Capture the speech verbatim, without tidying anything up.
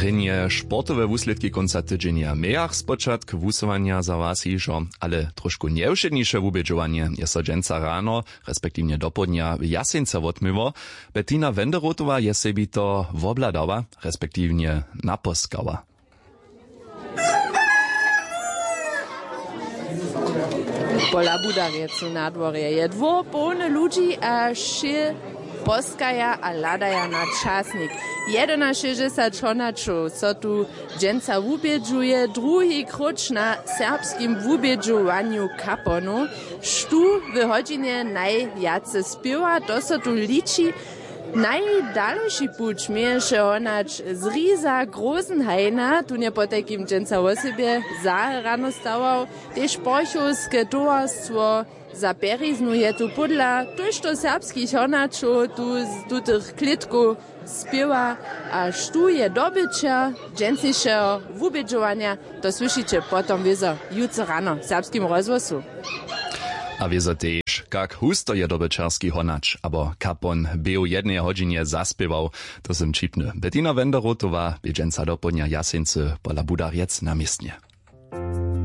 Rynje sportowe wusledki konca tydzienia mejach spočatk wusowania za was iżo, ale troszkę nieuszedniejsze wubědžovanie je so dženca rano, respektivnie dopodnia w Jasence wotmyło. Bettina Wenderotowa je sebi to wobladała, respektivnie naposkała. Pola Budarjecu na dworje je dwo polne ludzi a šil poskaja a ladaja na časnik. Jedena šeždesat čonačov so tu dženca wubědžuje, drugi kruč na serbskim wubědžovanju kaponu. Štu w hodźinie najjace spiewa, to so tu liči. Najdalejší puč mieješe honać z Riza Grosenhajna, tu nie po takim dženca o sebie za rano stawał, tež porchovské towarstwo za Beriznu je tu podla, tuž to serbskich honačov tu z tutych klitków spiewa, a štu je dobyča džencišeho wubědžovania, to słyszycie potom wiezo jutro rano w serbskim rozwosu. A wiezo tež, kak husto je dobyczarski honacz, abo kapon był jednej hodzinie zaspiewał, to sem čipny. Bettina Wenderotowa, bědženca dopodnia Jasence, pola Budarjec na miestnie.